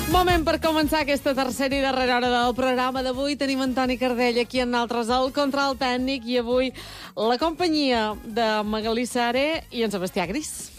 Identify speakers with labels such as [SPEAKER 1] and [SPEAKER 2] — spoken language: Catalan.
[SPEAKER 1] Moment per començar aquesta tercera i darrera hora del programa d'avui. Tenim en Toni Cardell aquí en nosaltres al control tècnic i avui la companyia de Magalí Sare i en Sebastià Gris.